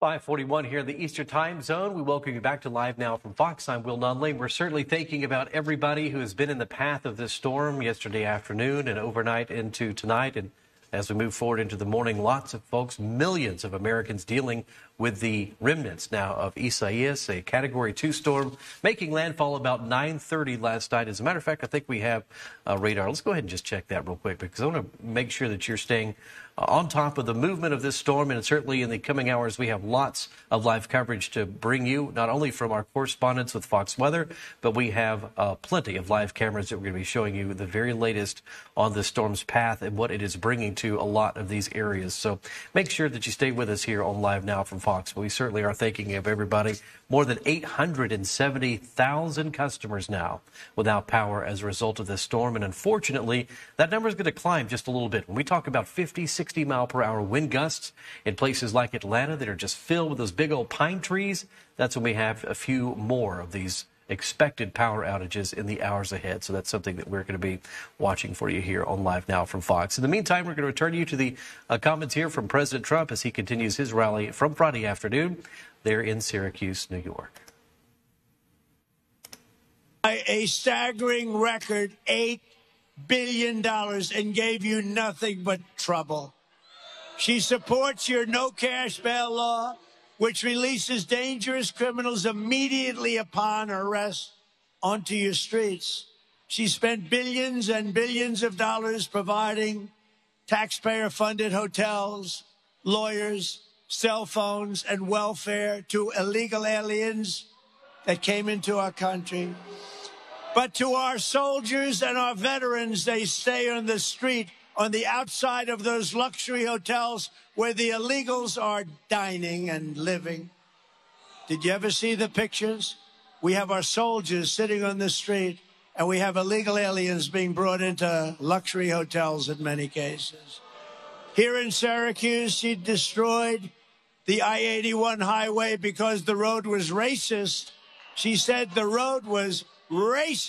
5:41 here in the Eastern Time Zone. We welcome you back to Live Now from Fox. I'm Will Nunley. We're certainly thinking about everybody who has been in the path of this storm yesterday afternoon and overnight into tonight. And as we move forward into the morning, lots of folks, millions of Americans dealing with the remnants now of Isaias, a Category 2 storm, making landfall about 9:30 last night. As a matter of fact, I think we have radar. Let's go ahead and just check that real quick because I want to make sure that you're staying on top of the movement of this storm. And certainly in the coming hours, we have lots of live coverage to bring you, not only from our correspondents with Fox Weather, but we have plenty of live cameras that we're going to be showing you the very latest on the storm's path and what it is bringing to a lot of these areas. So make sure that you stay with us here on Live Now from Fox. We certainly are thinking of everybody. More than 870,000 customers now without power as a result of this storm. And unfortunately, that number is going to climb just a little bit. When we talk about 50, 60 mile per hour wind gusts in places like Atlanta that are just filled with those big old pine trees, that's when we have a few more of these expected power outages in the hours ahead. So that's something that we're going to be watching for you here on Live Now from Fox. In the meantime, we're going to return you to the comments here from President Trump as he continues his rally from Friday afternoon there in Syracuse, New York. A staggering record, $8 billion, and gave you nothing but trouble. She supports your no cash bail law, which releases dangerous criminals immediately upon arrest onto your streets. She spent billions and billions of dollars providing taxpayer-funded hotels, lawyers, cell phones, and welfare to illegal aliens that came into our country. But to our soldiers and our veterans, they stay on the street, on the outside of those luxury hotels where the illegals are dining and living. Did you ever see the pictures? We have our soldiers sitting on the street, and we have illegal aliens being brought into luxury hotels in many cases. Here in Syracuse, she destroyed the I-81 highway because the road was racist. She said the road was racist.